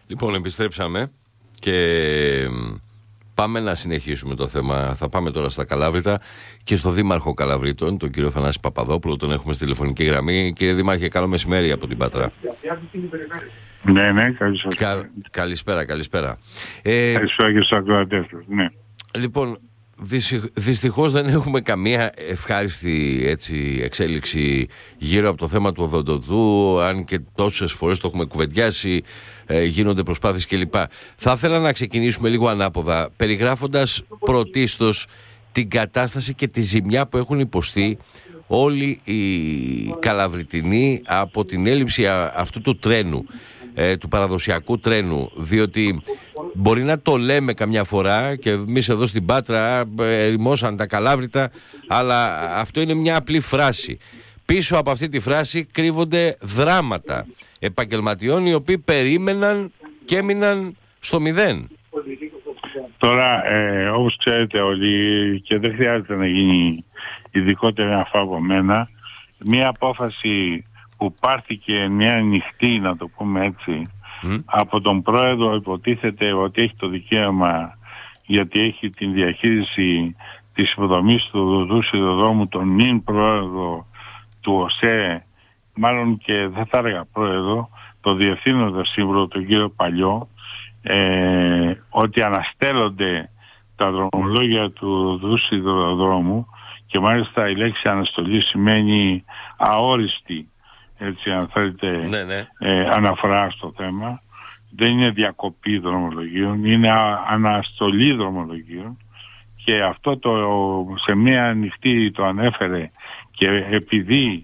Λοιπόν, επιστρέψαμε και πάμε να συνεχίσουμε το θέμα. Θα πάμε τώρα στα Καλάβρητα και στο Δήμαρχο Καλαβρίτων, τον κύριο Θανάση Παπαδόπουλο. Τον έχουμε στη τηλεφωνική γραμμή. Κύριε Δήμαρχε, καλό μεσημέρι από την Πάτρα. Ναι, καλησπέρα. Καλησπέρα και στους ακροατές σας, ναι. Λοιπόν, δυστυχώς δεν έχουμε καμία ευχάριστη εξέλιξη γύρω από το θέμα του οδοντοτού, αν και τόσες φορές το έχουμε κουβεντιάσει, γίνονται προσπάθειες κλπ. Θα ήθελα να ξεκινήσουμε λίγο ανάποδα, περιγράφοντας πρωτίστως την κατάσταση και τη ζημιά που έχουν υποστεί όλοι οι Καλαβριτινοί από την έλλειψη αυτού του τρένου, του παραδοσιακού τρένου, διότι μπορεί να το λέμε καμιά φορά και εμείς εδώ στην Πάτρα ερημώσαν τα Καλάβρητα, αλλά αυτό είναι μια απλή φράση. Πίσω από αυτή τη φράση κρύβονται δράματα επαγγελματιών οι οποίοι περίμεναν και έμειναν στο μηδέν. Τώρα, όπως ξέρετε όλοι, και δεν χρειάζεται να γίνει ειδικότερα αυτό από μένα, μια απόφαση που πάρθηκε μια ανοιχτή, να το πούμε έτσι, από τον πρόεδρο, υποτίθεται ότι έχει το δικαίωμα, γιατί έχει την διαχείριση της υποδομής του οδοντού σιδηροδρόμου, τον νυν πρόεδρο του ΟΣΕ, μάλλον και δεν θα έλεγα πρόεδρο, το διευθύνοντα σύμβουλο, τον κύριο Παλιό, ότι αναστέλλονται τα δρομολόγια του οδού σιδηροδρόμου, και μάλιστα η λέξη αναστολή σημαίνει αόριστη, έτσι αν θέλετε, αναφορά στο θέμα. Δεν είναι διακοπή δρομολογίων, είναι αναστολή δρομολογίων, και αυτό σε μια ανοιχτή το ανέφερε, και επειδή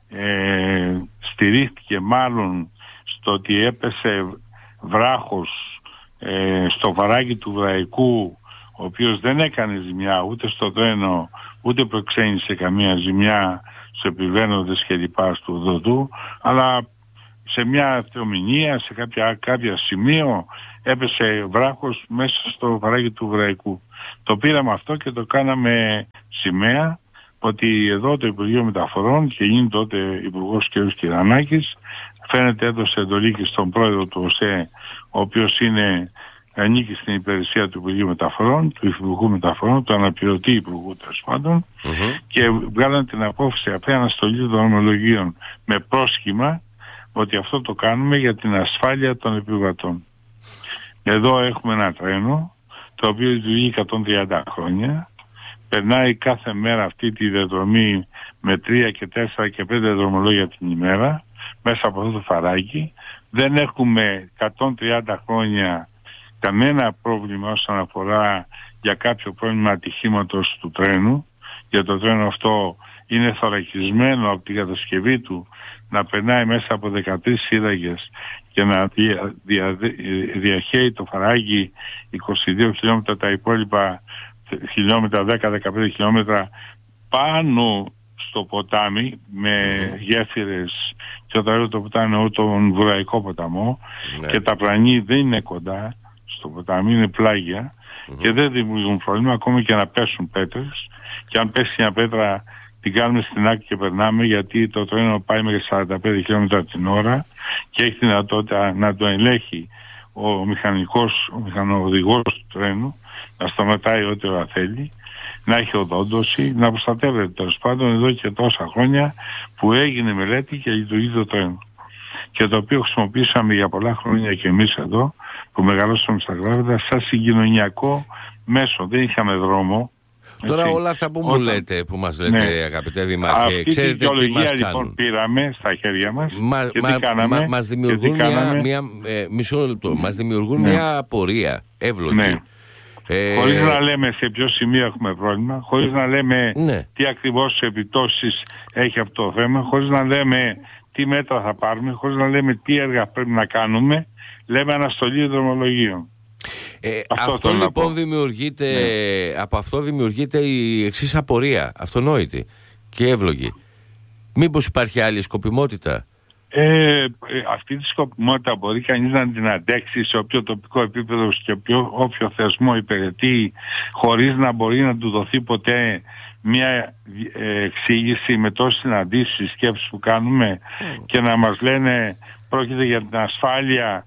στηρίχθηκε μάλλον στο ότι έπεσε βράχος στο βαράκι του Βραϊκού, ο οποίος δεν έκανε ζημιά ούτε στο τρένο, ούτε προξένησε καμία ζημιά στους επιβαίνοντες και λοιπά του οδοντού, αλλά σε μια θεομηνία, σε κάποια σημείο έπεσε βράχος μέσα στο βαράκι του Βραϊκού. Το πήραμε αυτό και το κάναμε σημαία, ότι εδώ το Υπουργείο Μεταφορών, και γίνει τότε Υπουργός κ. Κυρανάκης, φαίνεται έδωσε εντολή και στον πρόεδρο του ΟΣΕ, ο οποίος ανήκει στην υπηρεσία του Υπουργείου Μεταφορών, του Υφυπουργού Μεταφορών, του αναπληρωτή Υπουργού τέλος πάντων, και βγάλαν την απόφαση αυτή αναστολή των δρομολογίων με πρόσχημα ότι αυτό το κάνουμε για την ασφάλεια των επιβατών. Εδώ έχουμε ένα τρένο το οποίο λειτουργεί 130 χρόνια, περνάει κάθε μέρα αυτή τη διαδρομή με 3 και 4 και 5 δρομολόγια την ημέρα μέσα από αυτό το φαράκι. Δεν έχουμε 130 χρόνια κανένα πρόβλημα όσον αφορά για κάποιο πρόβλημα ατυχήματος του τρένου. Για το τρένο αυτό είναι θωρακισμένο από την κατασκευή του να περνάει μέσα από 13 σύραγγες και να διαχέει το φαράγγι 22 χιλιόμετρα, τα υπόλοιπα χιλιόμετρα, 10-15 χιλιόμετρα πάνω στο ποτάμι με γέφυρες, και όταν λέω το ποτάμι εννοώ τον Βουραϊκό ποταμό, και τα πλανή δεν είναι κοντά στο ποτάμι, είναι πλάγια και δεν δημιουργούν πρόβλημα ακόμα και να πέσουν πέτρες, και αν πέσει μια πέτρα την κάνουμε στην άκρη και περνάμε, γιατί το τρένο πάει με 45 χιλιόμετρα την ώρα και έχει τη δυνατότητα να το ελέγχει ο μηχανοοδηγός του τρένου, να σταματάει ό,τι ώρα θέλει, να έχει οδόντωση, να προστατεύεται τέλος πάντων εδώ και τόσα χρόνια που έγινε μελέτη και λειτουργεί το τρένο. Και το οποίο χρησιμοποίησαμε για πολλά χρόνια και εμείς εδώ που μεγαλώσαμε στα Καλάβρητα σαν συγκοινωνιακό μέσο. Δεν είχαμε δρόμο. Τώρα έτσι, όλα αυτά που μου λέτε, που μας λέτε, αγαπητέ Δήμαρχε, ξέρετε τι μας κάνουν. Λοιπόν πήραμε στα χέρια μας και τι κάναμε. Μας δημιουργούν μισό λεπτό, μας δημιουργούν μια απορία εύλογη. Ναι. Χωρίς να λέμε σε ποιο σημείο έχουμε πρόβλημα, χωρίς να λέμε τι ακριβώς επιπτώσεις έχει αυτό το θέμα, χωρίς να λέμε τι μέτρα θα πάρουμε, χωρίς να λέμε τι έργα πρέπει να κάνουμε, λέμε αναστολή δρομολογίων. Αυτό λοιπόν δημιουργείται, από αυτό δημιουργείται η εξής απορία, αυτονόητη και εύλογη. Μήπως υπάρχει άλλη σκοπιμότητα? Αυτή τη σκοπιμότητα μπορεί κανείς να την αντέξει σε όποιο τοπικό επίπεδο και όποιο θεσμό υπηρετεί, χωρίς να μπορεί να του δοθεί ποτέ μια εξήγηση με τόσες συναντήσεις, σκέψεις που κάνουμε και να μας λένε πρόκειται για την ασφάλεια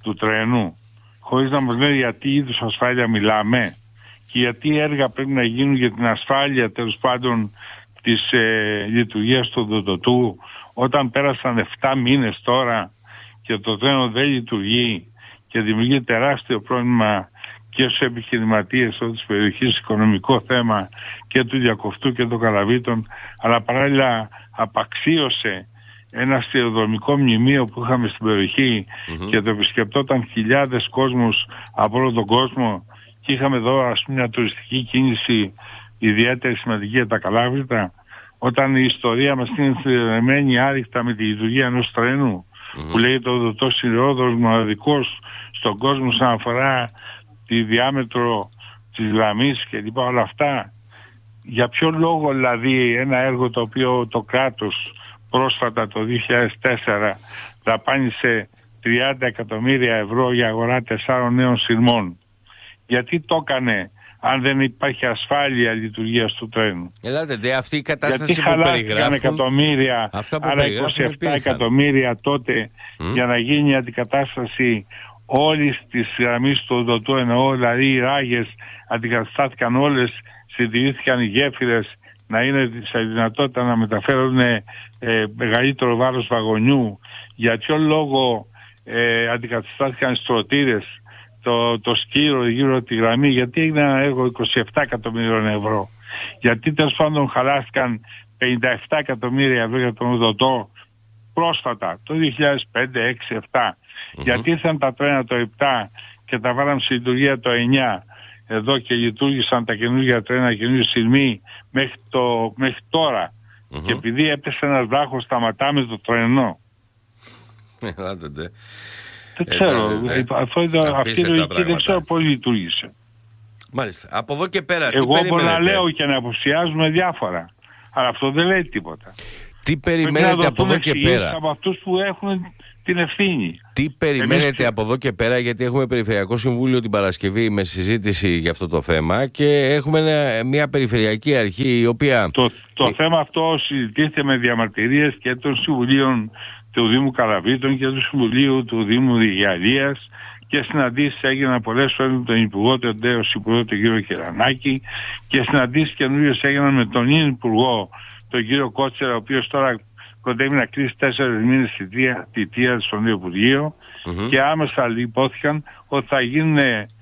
του τρένου, χωρίς να μας λέει γιατί είδους ασφάλεια μιλάμε και γιατί έργα πρέπει να γίνουν για την ασφάλεια τέλος πάντων της λειτουργίας του οδοντοτού, όταν πέρασαν 7 μήνες τώρα και το τρένο δεν λειτουργεί και δημιουργεί τεράστιο πρόβλημα και στους επιχειρηματίες της περιοχής, οικονομικό θέμα και του Διακοφτού και των Καλαβήτων, αλλά παράλληλα απαξίωσε ένα σιδηροδρομικό μνημείο που είχαμε στην περιοχή και το επισκεπτόταν χιλιάδες κόσμος από όλο τον κόσμο και είχαμε εδώ ας πούμε μια τουριστική κίνηση ιδιαίτερη σημαντική για τα Καλάβρητα, όταν η ιστορία μας είναι συνδεδεμένη άρρηκτα με τη λειτουργία ενός τρένου που λέγεται ο οδοντός σιδηρόδρομος μοναδικός στον κόσμο σαν αφορά τη διάμετρο της γραμμής και λοιπά όλα αυτά. Για ποιο λόγο δηλαδή ένα έργο το οποίο το κράτος πρόσφατα το 2004 δαπάνησε 30 εκατομμύρια ευρώ για αγορά 4 νέων σειρμών, γιατί το έκανε αν δεν υπάρχει ασφάλεια λειτουργίας του τρένου? Ελάτε, αυτή η κατάσταση γιατί που περιγράφουν, εκατομμύρια, άρα 27 εκατομμύρια τότε για να γίνει η αντικατάσταση όλης της γραμμής του οδοντού, εννοώ δηλαδή οι ράγες αντικαταστάθηκαν όλες, συντηρήθηκαν οι γέφυρες να είναι σε δυνατότητα να μεταφέρουν μεγαλύτερο βάρος βαγονιού. Για ποιο λόγο αντικαταστάθηκαν οι στρωτήρες, το σκύρο γύρω από τη γραμμή, γιατί έγινε ένα έργο 27 εκατομμύριων ευρώ? Γιατί τέλος πάντων χαλάστηκαν 57 εκατομμύρια ευρώ για τον οδοντό πρόσφατα, το 2005, 6, 7. Γιατί ήρθαν τα τρένα το 7 και τα βάλαμε στη λειτουργία το 9 εδώ και λειτουργήσαν τα καινούργια τρένα, καινούργιοι σειρμοί μέχρι τώρα. Και επειδή έπεσε ένας βράχος σταματάμε το τρένο. Δεν ξέρω. Αυτή η λογική δεν ξέρω πώς λειτουργήσε. Μάλιστα. Από εδώ και πέρα εγώ μπορώ να λέω και να αποψιάζουμε διάφορα, αλλά αυτό δεν λέει τίποτα. Τι περιμένετε από εδώ και πέρα από αυτούς που έχουν την ευθύνη? Τι περιμένετε από εδώ και πέρα? Γιατί έχουμε Περιφερειακό Συμβούλιο την Παρασκευή με συζήτηση για αυτό το θέμα και έχουμε μια Περιφερειακή Αρχή η οποία... Το θέμα αυτό συζητήθηκε με διαμαρτυρίες και των Συμβουλίων του Δήμου Καλαβήτων και του Συμβουλίου του Δήμου Γαλλίας και συναντήσεις έγιναν πολλές φορές με τον Υπουργό, τον Τέος Υπουργό, τον κύριο Κερανάκη, και συναντήσεις καινούριες έγιναν με τον Υπουργό, τον κύριο Κότσερα, ο οποίος τώρα κοντεύει να κλείσει 4 μήνες θητεία στον Υπουργείο και άμεσα υπόθηκαν ότι θα γίνουν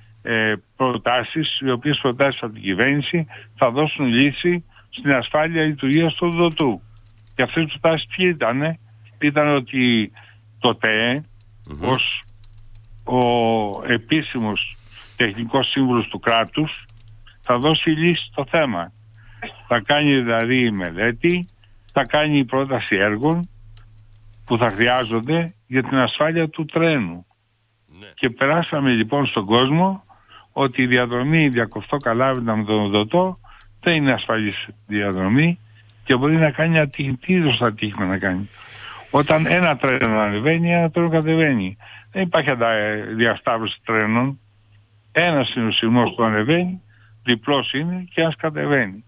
προτάσεις, οι οποίες προτάσεις από την κυβέρνηση θα δώσουν λύση στην ασφάλεια λειτουργίας του οδοντού. Και αυτές οι προτάσεις ποιοι ήτανε? Ήταν ότι το ΤΕΕ ως ο επίσημος τεχνικός σύμβουλος του κράτους θα δώσει λύση στο θέμα. Θα κάνει δηλαδή μελέτη, θα κάνει η πρόταση έργων που θα χρειάζονται για την ασφάλεια του τρένου. Και περάσαμε λοιπόν στον κόσμο ότι η διαδρομή Διακοφτό Καλάβρητα με τον οδοντό δεν είναι ασφαλής διαδρομή και μπορεί να κάνει ατυχητήριος ατύχημα να κάνει. Όταν ένα τρένο ανεβαίνει, ένα τρένο κατεβαίνει. Δεν υπάρχει διασταύρωση τρένων. Ένας είναι ο σειρμός που ανεβαίνει, διπλός είναι και ένας κατεβαίνει.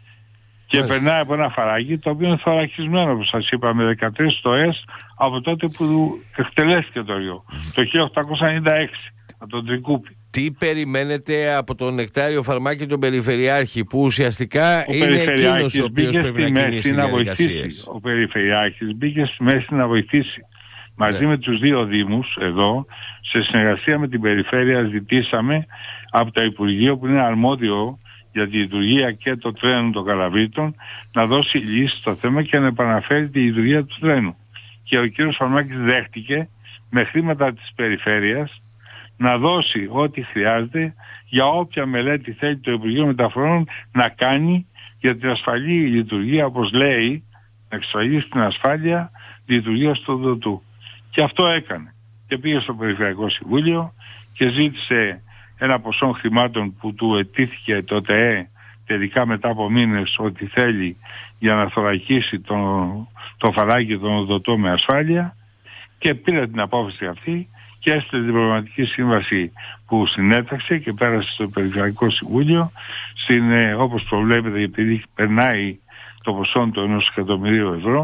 Και περνάει από ένα φαράγγι το οποίο είναι θωρακισμένο, όπως σας είπα, με 13 στοές από τότε που εκτελέστηκε το έργο, το 1896, από τον Τρικούπη. Τι περιμένετε από τον Νεκτάριο Φαρμάκη, τον Περιφερειάρχη, που ουσιαστικά είναι εκείνος ο οποίος πρέπει να κινήσει διαδικασίες? Ο Περιφερειάρχης μπήκε στη μέση να βοηθήσει. Μαζί με τους δύο Δήμους εδώ, σε συνεργασία με την Περιφέρεια, ζητήσαμε από το Υπουργείο που είναι αρμόδιο για τη λειτουργία και το τρένο των Καλαβρήτων να δώσει λύση στο θέμα και να επαναφέρει τη λειτουργία του τρένου. Και ο κύριος Φαρμάκης δέχτηκε με χρήματα της Περιφέρειας να δώσει ό,τι χρειάζεται για όποια μελέτη θέλει το Υπουργείο Μεταφορών να κάνει για την ασφαλή λειτουργία, όπως λέει, να εξασφαλίσει την ασφάλεια λειτουργίας του οδοντού. Και αυτό έκανε. Και πήγε στο Περιφερειακό Συμβούλιο και ζήτησε ένα ποσό χρημάτων που του αιτήθηκε το ΤΕΕ τελικά μετά από μήνες ότι θέλει για να θωρακίσει το φαράγγι των οδοντό με ασφάλεια, και πήρε την απόφαση αυτή και έστειλε την προγραμματική σύμβαση που συνέταξε και πέρασε στο Περιφερειακό Συμβούλιο όπως προβλέπετε, επειδή περνάει το ποσό του 1 εκατομμυρίου ευρώ,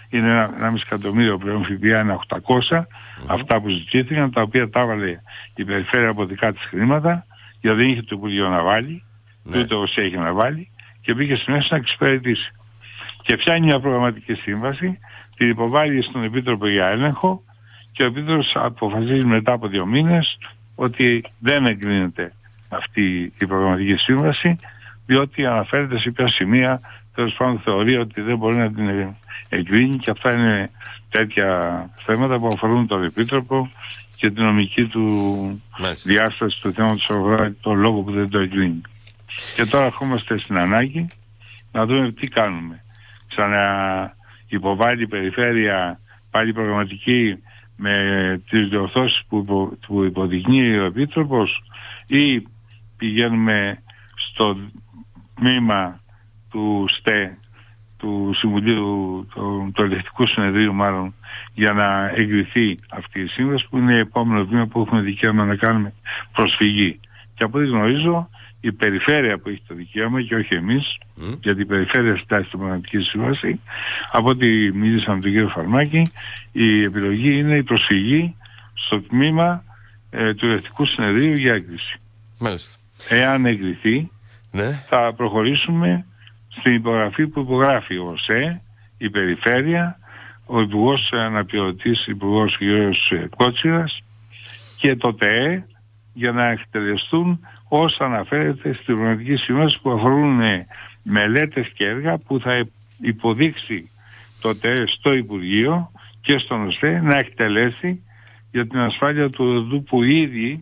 είναι 1,5 εκατομμύριο πλέον ΦΠΑ, είναι 800, αυτά που ζητήθηκαν, τα οποία τα έβαλε η περιφέρεια από δικά της χρήματα, γιατί δεν είχε το Υπουργείο να βάλει, ούτε ο ΣΕ είχε να βάλει, και μπήκε στη μέση να εξυπηρετήσει. Και φτιάχνει μια προγραμματική σύμβαση, την υποβάλλει στον Επίτροπο για έλεγχο, και ο Επίτροπος αποφασίζει μετά από 2 μήνες ότι δεν εγκρίνεται αυτή η προγραμματική σύμβαση, διότι αναφέρεται σε ποια σημεία, τέλος πάντων θεωρεί ότι δεν μπορεί να την εγκρίνει, και αυτά είναι τέτοια θέματα που αφορούν τον Επίτροπο και την νομική του διάσταση του θέματος, το λόγο που δεν το εγκρίνει. Και τώρα ερχόμαστε στην ανάγκη να δούμε τι κάνουμε. Ξανά υποβάλλει η περιφέρεια πάλι προγραμματική με τις διορθώσεις που υποδεικνύει ο Επίτροπος, ή πηγαίνουμε στο τμήμα του ΣΤΕ, του Συμβουλίου, του Ελεκτικού Συνεδρίου μάλλον, για να εγκριθεί αυτή η σύμβαση, που είναι επόμενο βήμα που έχουμε δικαίωμα να κάνουμε προσφυγή. Και από ό,τι γνωρίζω, η περιφέρεια που έχει το δικαίωμα και όχι εμείς, γιατί η περιφέρεια ζητάει στην πραγματική σύμβαση, από ό,τι μίλησα με τον κύριο Φαρμάκη, η επιλογή είναι η προσφυγή στο τμήμα του Ελεκτικού Συνεδρίου για έγκριση. Μάλιστα. Εάν εγκριθεί, θα προχωρήσουμε στην υπογραφή που υπογράφει ο ΣΕ, η περιφέρεια, ο Υπουργός Αναπληρωτής, Υπουργός κ. Κότσιρας, και το ΤΕΕ, για να εκτελεστούν όσα αναφέρεται στην προγραμματική σύμβαση, που αφορούν μελέτες και έργα που θα υποδείξει το ΤΕΕ στο Υπουργείο και στον ΟΣΕ να εκτελέσει για την ασφάλεια του οδού που ήδη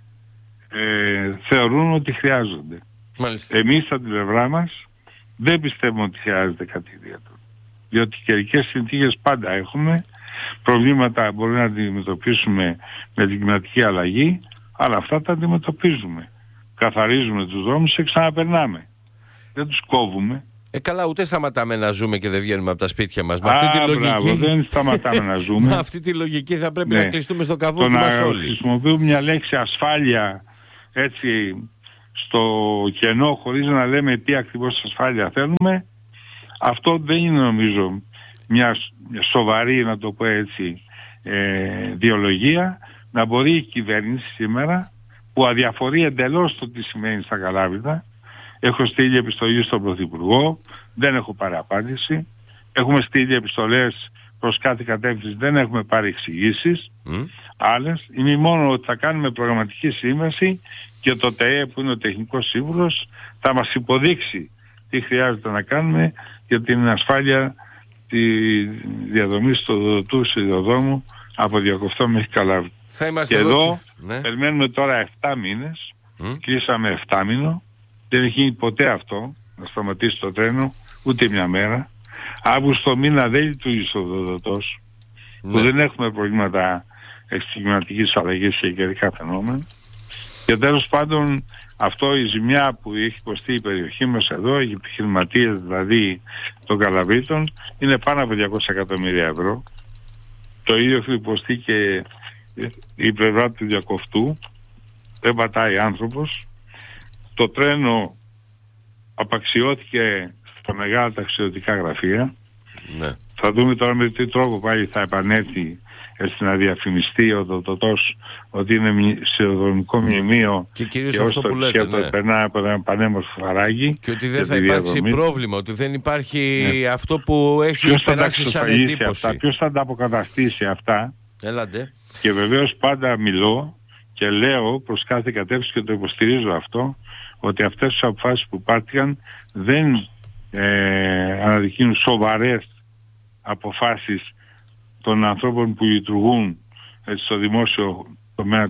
θεωρούν ότι χρειάζονται. Μάλιστα. Εμείς από την πλευρά μας δεν πιστεύουμε ότι χρειάζεται κάτι ιδιαίτερο, διότι καιρικές συνθήκες πάντα έχουμε, προβλήματα μπορεί να αντιμετωπίσουμε με την κλιματική αλλαγή, αλλά αυτά τα αντιμετωπίζουμε. Καθαρίζουμε τους δρόμους και ξαναπερνάμε. Δεν τους κόβουμε. Καλά, ούτε σταματάμε να ζούμε και δεν βγαίνουμε από τα σπίτια μας. Με αυτή τη λογική... Μπράβο, δεν σταματάμε να ζούμε. Με αυτή τη λογική θα πρέπει να κλειστούμε στο καβούκι μας όλοι. Να χρησιμοποιούμε μια λέξη ασφάλεια έτσι στο κενό, χωρίς να λέμε τι ακριβώς ασφάλεια θέλουμε, αυτό δεν είναι νομίζω μια σοβαρή, να το πω έτσι, ιδεολογία, να μπορεί η κυβέρνηση σήμερα, που αδιαφορεί εντελώς το τι σημαίνει στα Καλάβρητα. Έχω στείλει επιστολή στον Πρωθυπουργό, δεν έχω πάρει απάντηση. Έχουμε στείλει επιστολές προς κάθε κατεύθυνση, δεν έχουμε πάρει εξηγήσεις άλλες. Είναι μόνο ότι θα κάνουμε προγραμματική σύμβαση και το ΤΕΕ, που είναι ο τεχνικός σύμβουλος, θα μας υποδείξει τι χρειάζεται να κάνουμε για την ασφάλεια τη διαδομής του οδοτού σιδηροδρόμου από Διακοφτό μέχρι Καλάβρητα. Και εδώ περιμένουμε τώρα 7 μήνες, κλείσαμε 7 μήνο, δεν έχει γίνει ποτέ αυτό, να σταματήσει το τρένο, ούτε μια μέρα. Αύγουστο μήνα δεν λειτουργήσε ο οδοτός, που δεν έχουμε προβλήματα εξυγχρονιστικής αλλαγής και καιρικά φαινόμενα. Και τέλος πάντων, αυτό η ζημιά που έχει υποστεί η περιοχή μας εδώ, οι επιχειρηματίες δηλαδή των Καλαβρίτων, είναι πάνω από 200 εκατομμύρια ευρώ. Το ίδιο έχει υποστεί και η πλευρά του Διακοφτού, δεν πατάει άνθρωπος. Το τρένο απαξιώθηκε στα μεγάλα ταξιδιωτικά γραφεία. Θα δούμε τώρα με τι τρόπο πάλι θα επανέλθει έτσι να διαφημιστεί ο οδοτός ότι είναι σιδηροδρομικό μνημείο και κυρίως αυτό που λέτε, περνάει από ένα πανέμορφο Φαράγγι, και ότι δεν θα υπάρξει πρόβλημα, ότι δεν υπάρχει αυτό που έχει περάσει σαν εντύπωση. Ποιος θα τα αποκαταστήσει αυτά? Έλατε. Και βεβαίως πάντα μιλώ και λέω προς κάθε κατεύθυνση, και το υποστηρίζω αυτό, ότι αυτές τις αποφάσεις που πάρθηκαν δεν αναδεικνύουν σοβαρές αποφάσεις των ανθρώπων που λειτουργούν στο δημόσιο τομέα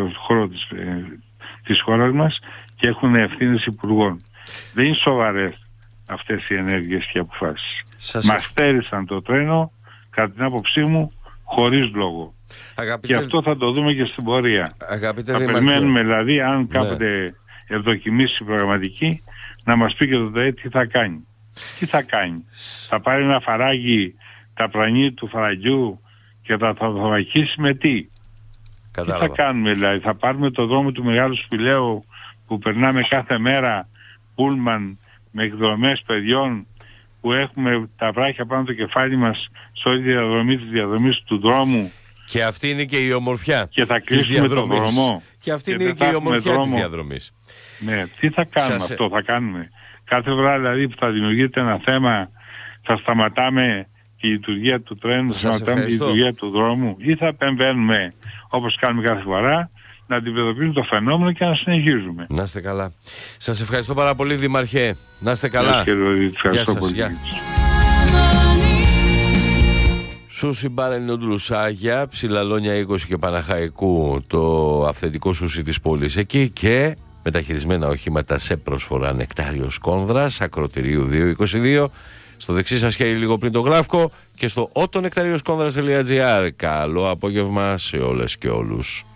της χώρας μας και έχουν ευθύνες υπουργών. Δεν είναι σοβαρές αυτές οι ενέργειες και αποφάσεις. Μας στέρισαν το τρένο, κατά την άποψή μου, χωρίς λόγο. Και αυτό θα το δούμε και στην πορεία. Θα περιμένουμε δηλαδή, αν κάποτε ευδοκιμήσει η προγραμματική, να μας πει και το ΔΕ τι θα κάνει. Τι θα κάνει? Θα πάρει ένα φαράγγι, τα πλανή του φαραγγιού και θα θωρακίσει με τι? Κατάλαβα. Τι θα κάνουμε δηλαδή? Θα πάρουμε το δρόμο του Μεγάλου Σπηλαίου που περνάμε κάθε μέρα, πούλμαν με εκδρομές παιδιών, που έχουμε τα βράχια πάνω το κεφάλι μας σε όλη τη διαδρομή της διαδρομής του δρόμου. Και αυτή είναι και η ομορφιά. Και θα κλείσουμε τον δρόμο. Και αυτή είναι και η ομορφιά της διαδρομής. Ναι, τι θα κάνουμε αυτό, θα κάνουμε. Κάθε φορά δηλαδή που θα δημιουργείται ένα θέμα, θα σταματάμε τη λειτουργία του τρένου, θα σταματάμε τη λειτουργία του δρόμου, ή θα επεμβαίνουμε όπως κάνουμε κάθε φορά, να αντιμετωπίζουμε το φαινόμενο και να συνεχίζουμε. Να είστε καλά. Σας ευχαριστώ πάρα πολύ, Δήμαρχε. Να είστε καλά. Γεια σας. Σούσι Μπαρ Ελληνοτρουσάγια, Ψηλαλόνια 20 και Παναχαϊκού, το αυθεντικό σούσι της πόλης εκεί, και μεταχειρισμένα οχήματα σε προσφορά Νεκτάριος Κόνδρας, Ακροτηρίου 222, στο δεξί σας χέρι λίγο πριν το Γράφκο, και στο otonectarioskonδras.gr. Καλό απόγευμα σε όλες και όλους.